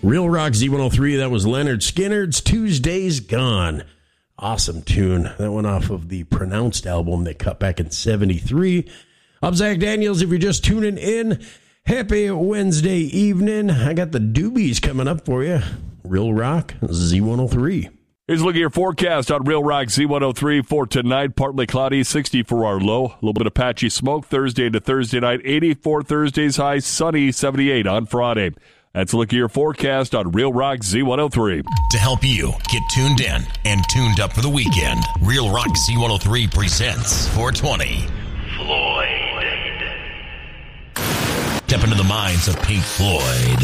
Real Rock Z103, that was Leonard Skinner's Tuesday's Gone. Awesome tune. That went off of the Pronounced album they cut back in 73. I'm Zach Daniels. If you're just tuning in, happy Wednesday evening. I got the Doobies coming up for you. Real Rock Z103. Here's a look at your forecast on Real Rock Z103 for tonight. Partly cloudy, 60 for our low. A little bit of patchy smoke Thursday into Thursday night. 84 Thursday's high, sunny 78 on Friday. That's a look at your forecast on Real Rock Z103. To help you get tuned in and tuned up for the weekend, Real Rock Z103 presents 420. Floyd. Step into the minds of Pink Floyd.